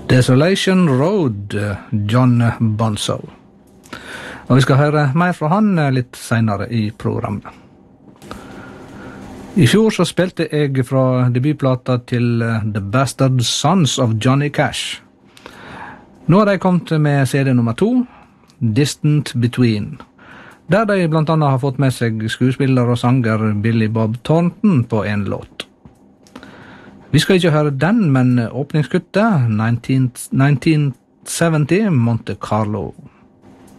Desolation Road, John Bonzo. Og vi skal høre mer fra han litt senere i programmet. I fjor så spilte jeg fra debutplata til The Bastard Sons of Johnny Cash. Nå har de kommet med CD nummer 2, Distant Between, der de blant annet har fått med seg skuespiller og sanger Billy Bob Thornton på en låt. Vi skal ikke høre den, men åpningskuttet 1970 Monte Carlo.